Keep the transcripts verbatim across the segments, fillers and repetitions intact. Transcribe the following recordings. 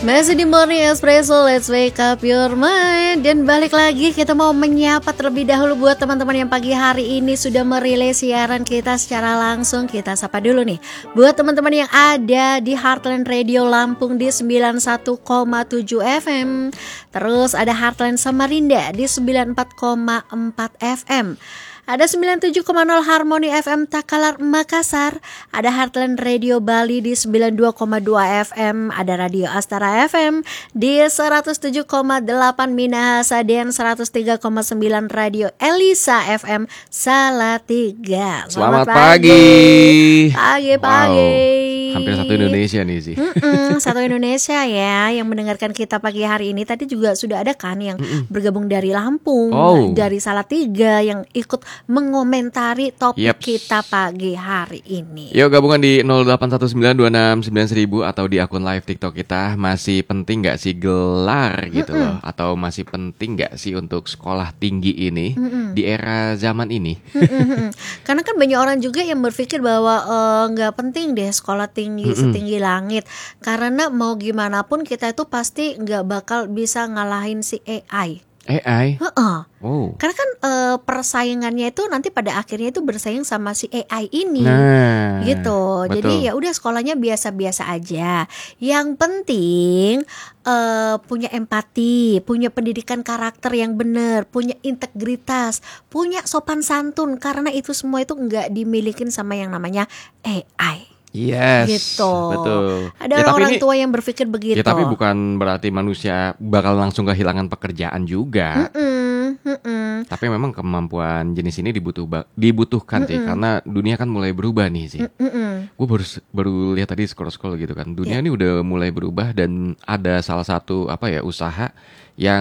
Masih di Morning Espresso, let's wake up your mind. Dan balik lagi kita mau menyapa terlebih dahulu buat teman-teman yang pagi hari ini sudah merilis siaran kita secara langsung. Kita sapa dulu nih buat teman-teman yang ada di Heartland Radio Lampung di sembilan puluh satu koma tujuh F M. Terus ada Heartland Samarinda di sembilan puluh empat koma empat F M. Ada sembilan puluh tujuh koma nol Harmoni F M Takalar Makassar. Ada Heartland Radio Bali di sembilan puluh dua koma dua F M. Ada Radio Astara F M di seratus tujuh koma delapan Minahasa dan seratus tiga koma sembilan Radio Elisa F M Salatiga. Selamat, Selamat pagi. Pagi-pagi. Wow, hampir satu Indonesia nih sih. Mm-mm, satu Indonesia ya yang mendengarkan kita pagi hari ini. Tadi juga sudah ada kan yang Mm-mm. bergabung dari Lampung, oh. dari Salatiga yang ikut mengomentari topik yep. kita pagi hari ini. Yuk gabungan di nol delapan satu sembilan dua enam sembilan seribu atau di akun live TikTok kita. Masih penting gak sih gelar gitu Mm-mm. loh? Atau masih penting gak sih untuk sekolah tinggi ini Mm-mm. di era zaman ini? Karena kan banyak orang juga yang berpikir bahwa uh, gak penting deh sekolah tinggi Mm-mm. setinggi langit. Karena mau gimana pun kita itu pasti gak bakal bisa ngalahin si A I. A I? Heeh. Oh. Karena kan e, persaingannya itu nanti pada akhirnya itu bersaing sama si A I ini. Nah, gitu. betul. Jadi ya udah sekolahnya biasa-biasa aja. Yang penting e, punya empati, punya pendidikan karakter yang benar, punya integritas, punya sopan santun, karena itu semua itu enggak dimilikin sama yang namanya A I. Yes, gitu. Betul. Ada ya, orang tua yang berpikir begitu. Ya tapi bukan berarti manusia bakal langsung kehilangan pekerjaan juga. Mm-mm, mm-mm. Tapi memang kemampuan jenis ini dibutuh dibutuhkan Mm-mm. sih, karena dunia kan mulai berubah nih sih. Gue baru baru lihat tadi scroll-scroll gitu kan. Dunia yeah. ini udah mulai berubah dan ada salah satu apa ya usaha yang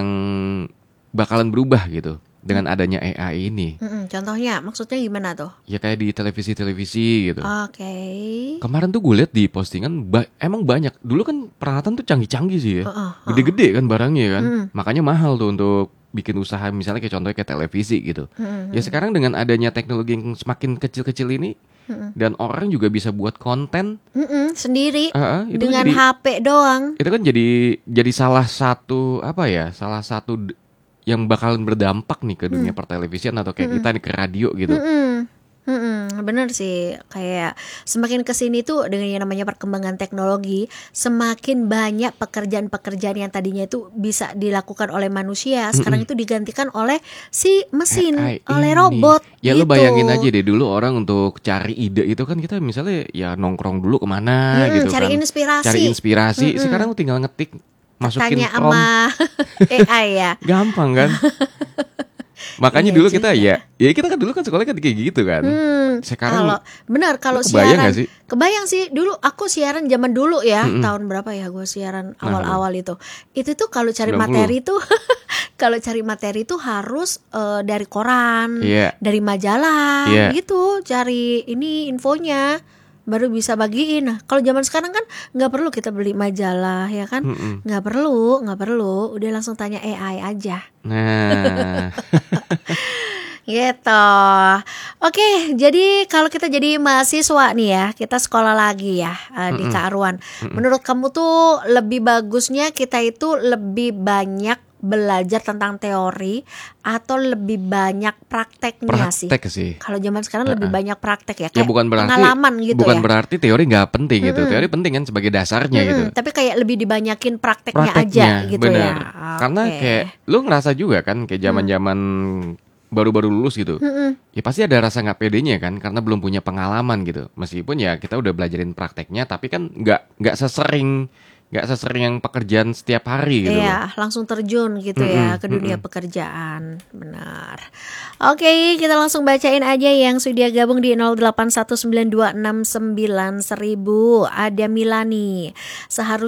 bakalan berubah gitu. Dengan adanya A I ini. Mm-mm, contohnya, maksudnya gimana tuh? Ya kayak di televisi-televisi gitu. Oke. Okay. Kemarin tuh gue lihat di postingan ba- emang banyak. Dulu kan peralatan tuh canggih-canggih sih ya. Uh-uh, uh-uh. Gede-gede kan barangnya kan. Mm. Makanya mahal tuh untuk bikin usaha misalnya kayak contohnya kayak televisi gitu. Mm-hmm. Ya sekarang dengan adanya teknologi yang semakin kecil-kecil ini mm-hmm. dan orang juga bisa buat konten mm-hmm, sendiri uh-uh, itu dengan jadi, H P doang. Itu kan jadi jadi salah satu apa ya? Salah satu yang bakalan berdampak nih ke dunia hmm. pertelevisian atau kayak hmm. kita nih ke radio gitu. Hmm. Hmm. Bener sih, kayak semakin kesini tuh dengan yang namanya perkembangan teknologi, semakin banyak pekerjaan-pekerjaan yang tadinya itu bisa dilakukan oleh manusia, hmm. sekarang itu digantikan oleh si mesin, A I oleh ini. Robot. Ya gitu. Lu bayangin aja deh dulu orang untuk cari ide itu kan kita misalnya ya nongkrong dulu kemana hmm, gitu cari kan. Inspirasi. Cari inspirasi. Hmm. Sekarang lu tinggal ngetik. Masukin tanya sama A I ya. Gampang kan. Makanya iya, dulu kita ya, ya kita kan dulu kan sekolah kan kayak gitu kan. Hmm, Sekarang kalau benar kalau siaran sih? Kebayang sih dulu aku siaran zaman dulu ya, mm-mm. tahun berapa ya gue siaran awal-awal nah, itu. Itu tuh kalau cari sembilan puluh materi tuh kalau cari materi tuh harus uh, dari koran, yeah. dari majalah yeah. gitu, cari ini infonya. Baru bisa bagiin. Nah, kalau zaman sekarang kan nggak perlu kita beli majalah ya kan, nggak perlu, nggak perlu, udah langsung tanya A I aja. Nah, gitu. Oke, jadi kalau kita jadi mahasiswa nih ya, kita sekolah lagi ya uh, di K A R U A N. Menurut kamu tuh lebih bagusnya kita itu lebih banyak belajar tentang teori atau lebih banyak prakteknya sih? Praktek sih. Kalau zaman sekarang uh-uh. lebih banyak praktek ya, ya kayak bukan berarti, pengalaman gitu bukan ya. Bukan berarti teori nggak penting gitu. Mm-hmm. Teori penting kan sebagai dasarnya mm-hmm. gitu. Tapi kayak lebih dibanyakin prakteknya, prakteknya aja gitu bener. ya. Karena okay. kayak lu ngerasa juga kan kayak zaman-zaman mm. baru-baru lulus gitu. Mm-hmm. Ya pasti ada rasa nggak pedenya kan karena belum punya pengalaman gitu. Meskipun ya kita udah belajarin prakteknya tapi kan nggak nggak sesering Gak sesering yang pekerjaan setiap hari gitu. Iya, langsung terjun gitu mm-hmm, ya ke dunia mm-hmm. pekerjaan. Benar. Oke, kita langsung bacain aja yang sudah gabung di nol delapan satu sembilan dua enam sembilan seribu. Ada Milani. Seharusnya